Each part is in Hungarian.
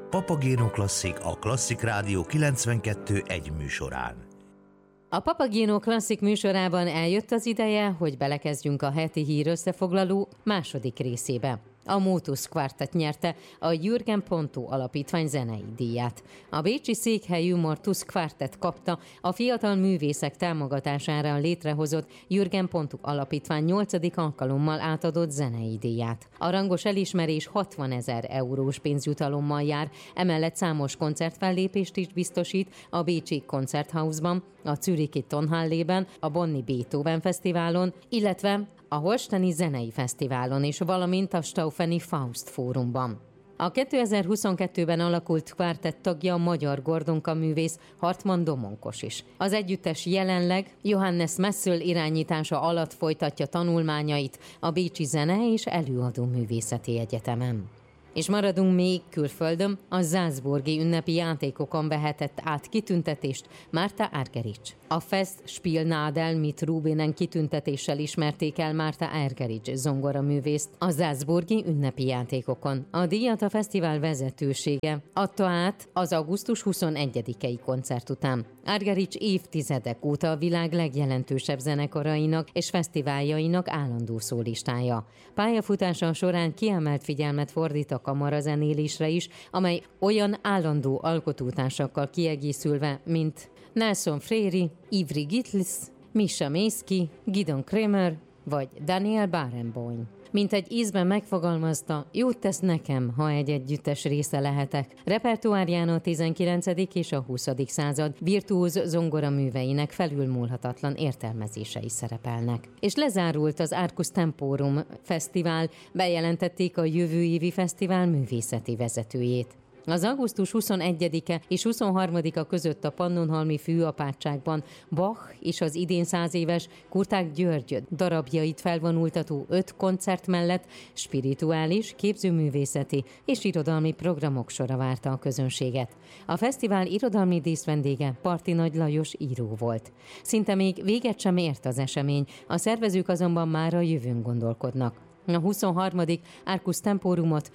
Papagéno Klasszik a Klasszik Rádió 92.1 műsorán. A Papagéno Klasszik műsorában eljött az ideje, hogy belekezdjünk a heti hír összefoglaló második részébe. A Motus Quartet nyerte a Jürgen Ponto Alapítvány zenei díját. A bécsi székhelyű Motus Quartet kapta a fiatal művészek támogatására létrehozott Jürgen Ponto Alapítvány 8. alkalommal átadott zenei díját. A rangos elismerés 60 000 eurós pénzjutalommal jár, emellett számos koncertfellépést is biztosít a bécsi Konzerthausban, a zürichi Tonhallében, a bonni Beethoven Fesztiválon, illetve a Holsteini Zenei Fesztiválon is, valamint a Staufeni Faust Fórumban. A 2022-ben alakult kvártett tagja a magyar Gordonka művész Hartmann Domonkos is. Az együttes jelenleg Johannes Messel irányítása alatt folytatja tanulmányait a Bécsi Zene- és Előadó Művészeti Egyetemen. És maradunk még külföldön, a Salzburgi ünnepi játékokon vehetett át kitüntetést Márta Argerich. A Fest Spielnadel mit Rubinen kitüntetéssel ismerték el Márta Argerich zongoraművészt a Salzburgi ünnepi játékokon. A díjat a fesztivál vezetősége adta át az augusztus 21-i koncert után. Argerich évtizedek óta a világ legjelentősebb zenekarainak és fesztiváljainak állandó szólistája. Pályafutása során kiemelt figyelmet fordít a kamarazenélésre is, amely olyan állandó alkotótársakkal kiegészülve, mint Nelson Freire, Ivry Gitlis, Misha Maysky, Gidon Kremer vagy Daniel Barenboim. Mint egy ízben megfogalmazta, jót tesz nekem, ha egy együttes része lehetek. Repertoárján a 19. és a 20. század virtuóz zongoraműveinek felülmúlhatatlan értelmezései szerepelnek. És lezárult az Arcus Temporum Fesztivál, bejelentették a jövő évi fesztivál művészeti vezetőjét. Az augusztus 21-e és 23-a között a Pannonhalmi Főapátságban Bach és az idén 100 éves Kurták György darabjait felvonultató 5 koncert mellett spirituális, képzőművészeti és irodalmi programok sora várta a közönséget. A fesztivál irodalmi díszvendége Parti Nagy Lajos író volt. Szinte még véget sem ért az esemény, a szervezők azonban már a jövőn gondolkodnak. A 23. Arcus Temporumot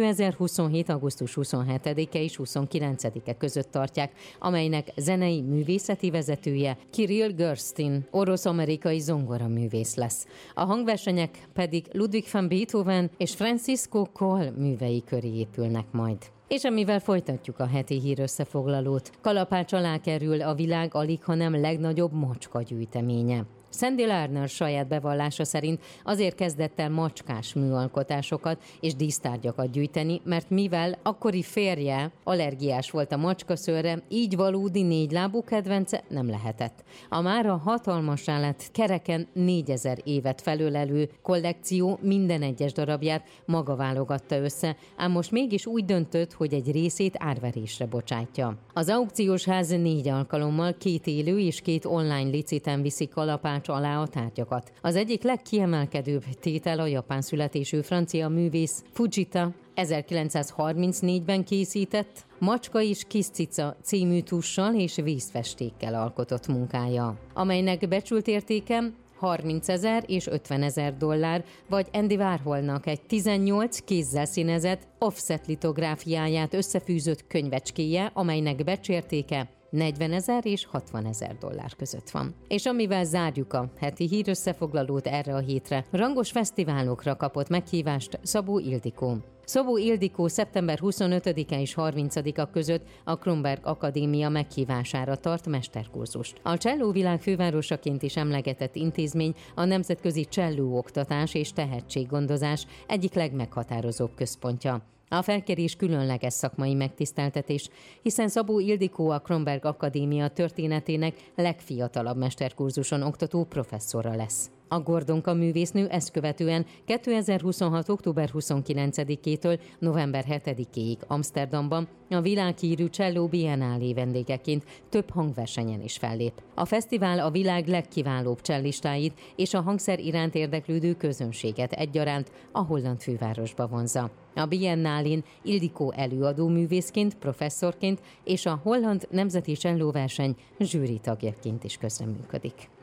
2027. augusztus 27-e és 29-e között tartják, amelynek zenei művészeti vezetője Kirill Gersztin, orosz-amerikai zongoraművész lesz. A hangversenyek pedig Ludwig van Beethoven és Francisco Coll művei köré épülnek majd. És amivel folytatjuk a heti hír összefoglalót, kalapács alá kerül a világ alighanem legnagyobb macska gyűjteménye. Sandy Lerner saját bevallása szerint azért kezdett el macskás műalkotásokat és dísztárgyakat gyűjteni, mert mivel akkori férje allergiás volt a macskaszőrre, így valódi négylábú kedvence nem lehetett. A mára hatalmassá lett kereken 4000 évet felölelő kollekció minden egyes darabját maga válogatta össze, ám most mégis úgy döntött, hogy egy részét árverésre bocsátja. Az aukciós ház 4 alkalommal 2 élő és 2 online liciten viszi kalapács alá a tárgyakat. Az egyik legkiemelkedőbb tétel a japán születésű francia művész Fujita 1934-ben készített Macska és kis cica című tussal és vízfestékkel alkotott munkája, amelynek becsült értéke 30 000 és 50 000 dollár, vagy Andy Warholnak egy 18 kézzel színezett offset litográfiáját összefűzött könyvecskéje, amelynek becsértéke 40 000 és 60 000 dollár között van. És amivel zárjuk a heti hír összefoglalót erre a hétre, rangos fesztiválokra kapott meghívást Szabó Ildikó. Szabó Ildikó szeptember 25-e és 30-a között a Kronberg Akadémia meghívására tart mesterkurzust. A csellóvilág fővárosaként is emlegetett intézmény a nemzetközi csellóoktatás és tehetséggondozás egyik legmeghatározóbb központja. A felkérés különleges szakmai megtiszteltetés, hiszen Szabó Ildikó a Kronberg Akadémia történetének legfiatalabb mesterkurzuson oktató professzora lesz. A Gordonka művésznő ezt követően 2026. október 29-től november 7-ig Amsterdamban a világhírű Cello Biennale vendégeként több hangversenyen is fellép. A fesztivál a világ legkiválóbb cellistáit és a hangszer iránt érdeklődő közönséget egyaránt a holland fővárosba vonzza. A Biennálén Ildikó előadó művészként, professzorként és a Holland Nemzeti Csellóverseny zsűri tagjaként is közreműködik.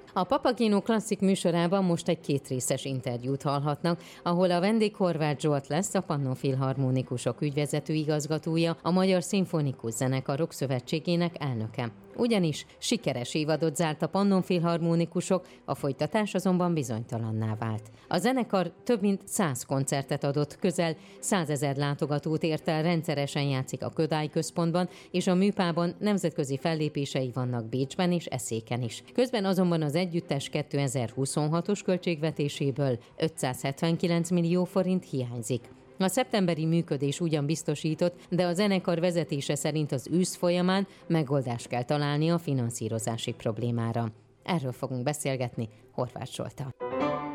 A Papageno Klasszik műsorában most egy kétrészes interjút hallhatnak, ahol a vendég Horváth Zsolt lesz, a Pannonfilharmonikusok ügyvezető igazgatója, a Magyar Szimfonikus Zenekarok Szövetségének elnöke. Ugyanis sikeres évadot zárt a Pannonfilharmonikusok, a folytatás azonban bizonytalanná vált. A zenekar több mint 100 koncertet adott, közel 100 000 látogatót ért el, rendszeresen játszik a Kodály Központban, és a Műpában nemzetközi fellépései vannak Bécsben és Eszéken is. Közben azonban az együttes 2026-os költségvetéséből 579 millió forint hiányzik. A szeptemberi működés ugyan biztosított, de a zenekar vezetése szerint az ősz folyamán megoldást kell találni a finanszírozási problémára. Erről fogunk beszélgetni Horváth Zsolttal.